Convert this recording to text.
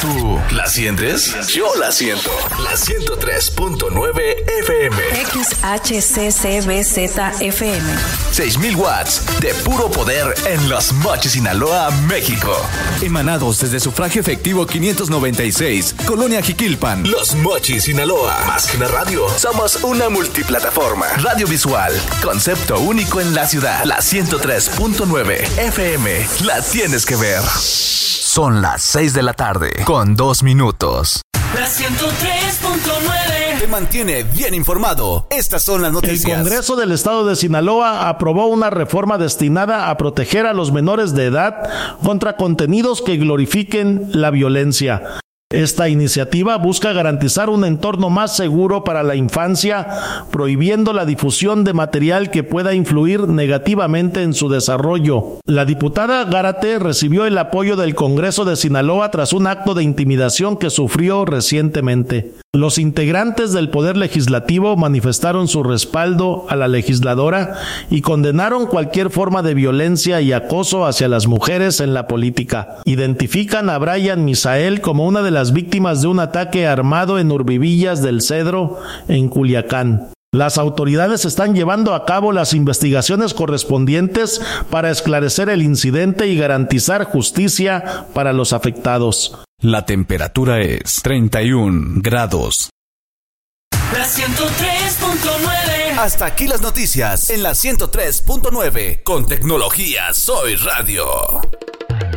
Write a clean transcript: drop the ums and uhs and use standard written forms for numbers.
¿Tú la sientes? Yo la siento. La 103.9 FM. XHCCBZ-FM. 6,000 watts de puro poder en Los Mochis, Sinaloa, México. Emanados desde Sufragio Efectivo 596, Colonia Jiquilpan. Los Mochis, Sinaloa. Más que una radio, somos una multiplataforma. Radio visual, concepto único en la ciudad. La 103.9 FM. La tienes que ver. Son las 6 de la tarde, con 2 minutos. La 103.9 te mantiene bien informado. Estas son las noticias. El Congreso del Estado de Sinaloa aprobó una reforma destinada a proteger a los menores de edad contra contenidos que glorifiquen la violencia. Esta iniciativa busca garantizar un entorno más seguro para la infancia, prohibiendo la difusión de material que pueda influir negativamente en su desarrollo. La diputada Gárate recibió el apoyo del Congreso de Sinaloa tras un acto de intimidación que sufrió recientemente. Los integrantes del Poder Legislativo manifestaron su respaldo a la legisladora y condenaron cualquier forma de violencia y acoso hacia las mujeres en la política. Identifican a Brian Misael como una de las víctimas de un ataque armado en Urbivillas del Cedro, en Culiacán. Las autoridades están llevando a cabo las investigaciones correspondientes para esclarecer el incidente y garantizar justicia para los afectados. La temperatura es 31 grados. La 103.9. Hasta aquí las noticias en la 103.9. Con tecnología Soy Radio.